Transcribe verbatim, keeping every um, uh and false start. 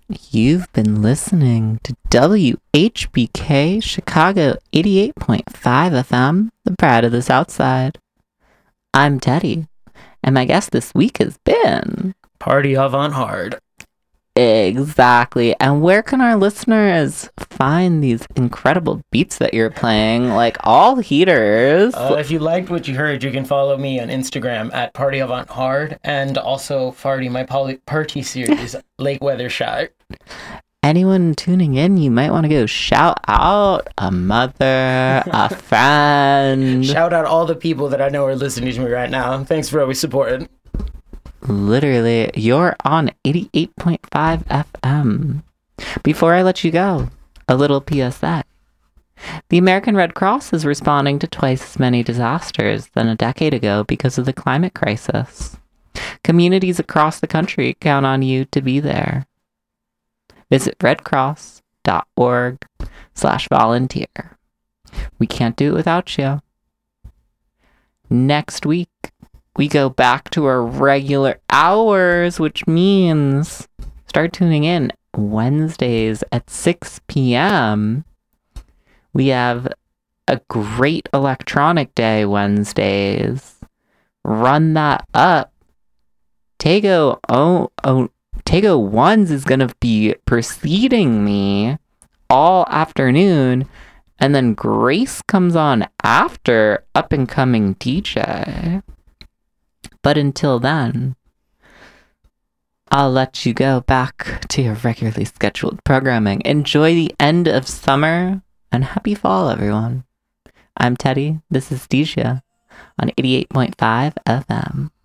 You've been listening to W H B K Chicago eighty-eight point five F M, the pride of the South Side. I'm Teddy, and my guest this week has been... Party Avant Hard. Exactly. And where can our listeners find these incredible beats that you're playing? Like all heaters. Uh, if you liked what you heard, you can follow me on Instagram at Party Avant Hard and also Farty, my poly- party series, Lake Weathershire. Anyone tuning in, you might want to go shout out a mother, a friend. Shout out all the people that I know are listening to me right now. Thanks for always supporting. Literally, you're on eighty-eight point five F M. Before I let you go, a little P S A. The American Red Cross is responding to twice as many disasters than a decade ago because of the climate crisis. Communities across the country count on you to be there. Visit redcross.org slash volunteer. We can't do it without you. Next week, we go back to our regular hours, which means start tuning in Wednesdays at six p.m. We have a great electronic day Wednesdays. Run that up. Tego, oh, oh, Tego Ones is going to be preceding me all afternoon. And then Grace comes on after up and coming D J. But until then, I'll let you go back to your regularly scheduled programming. Enjoy the end of summer and happy fall, everyone. I'm Teddy. This is Deja on eighty-eight point five F M.